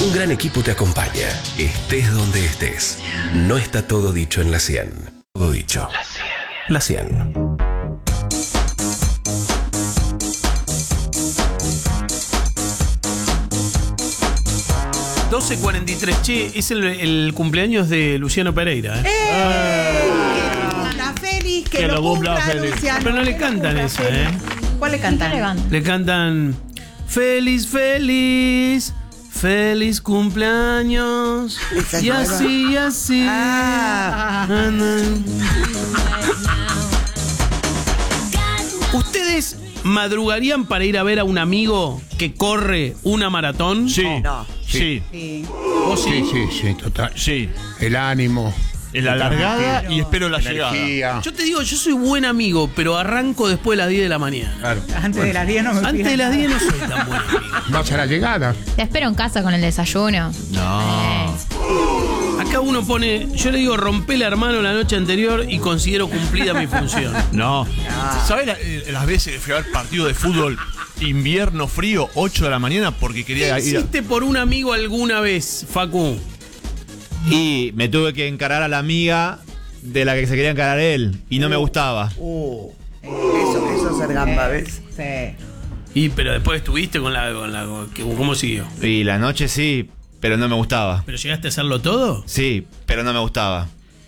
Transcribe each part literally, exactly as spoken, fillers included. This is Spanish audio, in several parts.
Un gran equipo te acompaña, estés donde estés. No está todo dicho en la cien. Todo dicho. La cien. doce cuarenta y tres. Che, es el, el cumpleaños de Luciano Pereira. ¿eh? ¡Eh! Una feliz, que, Que lo lo cumpla cumpla feliz. Luciano. Pero no le que cantan cumpla esa, feliz. ¿eh? ¿Cuál le cantan? Le cantan feliz, feliz, feliz cumpleaños. Esa Y es así, y así. Ah. Ah, no. ¿Ustedes madrugarían para ir a ver a un amigo que corre una maratón? Sí. No. Sí. Sí. ¿Vos sí? Sí, sí, sí, total. Sí. El ánimo. En la largada y espero la llegada. Energía. Yo te digo, yo soy buen amigo, pero arranco después de las diez de la mañana. Claro. Antes de las diez no me Antes pidas de las nada. diez no soy tan buen amigo. Vas a la llegada. Te espero en casa con el desayuno. No. Acá uno pone, yo le digo, rompé la hermano la noche anterior y considero cumplida mi función. No. ¿Sabes la- eh, las veces que fui a ver partido de fútbol invierno frío, ocho de la mañana porque ¿Qué quería ir a... hiciste por un amigo alguna vez, Facu? Y me tuve que encarar a la amiga de la que se quería encarar él y no me gustaba. Uh, eso, eso es ser gamba, ¿ves? Sí. Y pero después estuviste con la, con la con- ¿cómo siguió? Y la noche sí, pero no me gustaba. ¿Pero llegaste a hacerlo todo? Sí, pero no me gustaba.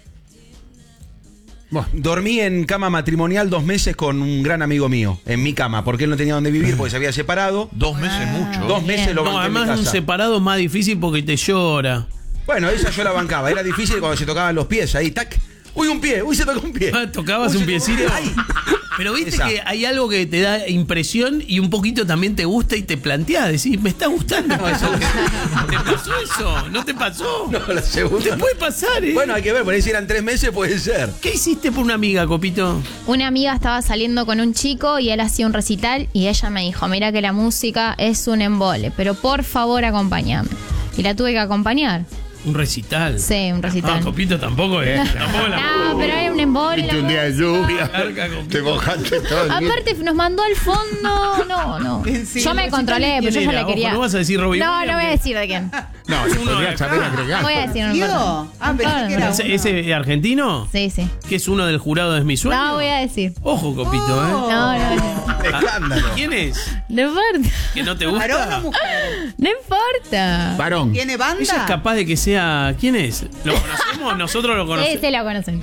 Bueno, dormí en cama matrimonial dos meses con un gran amigo mío, en mi cama, porque él no tenía dónde vivir, porque se había separado. Dos meses mucho. Dos meses lo No, banqué en mi además un casa. separado es más difícil porque te llora. Bueno, esa yo la bancaba. Era difícil cuando se tocaban los pies ahí, tac. Uy, un pie, uy, se tocó un pie. Ah, ¿tocabas Uy, un se tocó piecito? Ay. Pero viste Esa. que hay algo que te da impresión y un poquito también te gusta y te planteas, decís, me está gustando eso. ¿Te pasó eso? ¿No te pasó? No, la segunda. Te puede pasar, ¿eh? Bueno, hay que ver, por ahí si eran tres meses puede ser. ¿Qué hiciste por una amiga, Copito? Una amiga estaba saliendo con un chico y él hacía un recital y ella me dijo, mira que la música es un embole, pero por favor acompáñame. Y la tuve que acompañar. Un recital. Sí, un recital. Ah, Copito tampoco es. Tampoco la No, pero era un embole. Viste la un día de lluvia. Larga, Copito. Te mojaste todo el día. Aparte nos mandó al fondo. No, no. Sí, Yo me el controlé, pero yo ¿Quién ya era? la quería. Ojo, no vas a decir Robbie No, Williams, no voy a que- decir de quién. No, yo Uno podría de saber acá. agregar. No voy a decir un ¿Tío? nombre. Ah, pensé que era ¿Ese, uno. ese argentino? Sí, sí. ¿Que es uno del jurado de mi sueño? No voy a decir. Ojo, Copito, ¿eh? No, no, no. Escándalo. ¿Quién es? No importa. ¿Que no te gusta? ¿Varón o mujer? No importa. Varón. ¿Tiene banda? Ella es capaz de que sea... ¿Quién es? ¿Lo conocemos? Nosotros lo Sí, conocemos. sí, la conocen.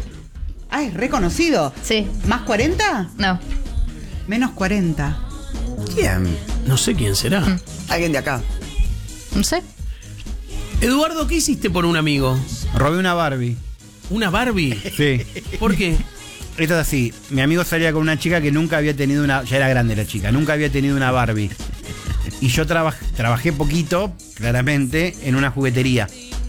Ah, es reconocido. Sí. ¿Más cuarenta? No. Menos cuarenta. ¿Quién? No sé quién será. Alguien de acá. No sé. Eduardo, ¿qué hiciste por un amigo? Robé una Barbie. ¿Una Barbie? Sí. ¿Por qué? Esto es así. Mi amigo salía con una chica que nunca había tenido una... Ya era grande la chica. Nunca había tenido una Barbie. Y yo trabaj- trabajé poquito, claramente, en una juguetería.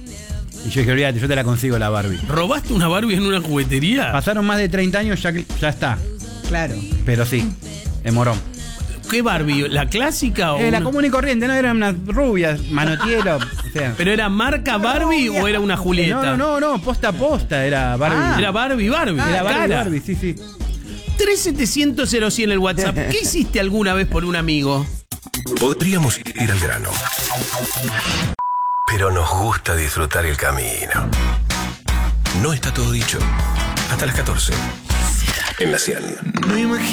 Y yo dije, olvídate, yo te la consigo la Barbie. ¿Robaste una Barbie en una juguetería? Pasaron más de treinta años, ya, que- ya está. Claro. Pero sí, demoró. ¿Qué Barbie? ¿La clásica o Eh, la una- común y corriente, ¿no? Eran unas rubias, manotielo. O sea. ¿Pero era marca Barbie o era una Julieta? No, no, no, no, posta a posta, era Barbie. Ah. Era Barbie, Barbie. Era Barbie, cara. Barbie, sí, sí. tres setecientos cero cien el WhatsApp. ¿Qué hiciste alguna vez por un amigo? Podríamos ir al grano, pero nos gusta disfrutar el camino. No está todo dicho. Hasta las catorce. En la cien.